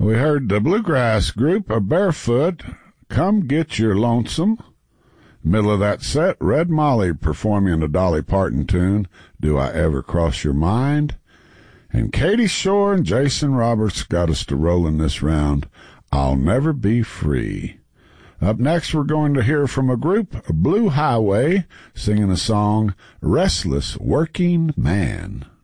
We heard the bluegrass group of Barefoot, Come Get Your Lonesome. Middle of that set, Red Molly performing a Dolly Parton tune, Do I Ever Cross Your Mind? And Katie Shore and Jason Roberts got us to rolling this round, I'll Never Be Free. Up next, we're going to hear from a group, Blue Highway, singing a song, Restless Working Man.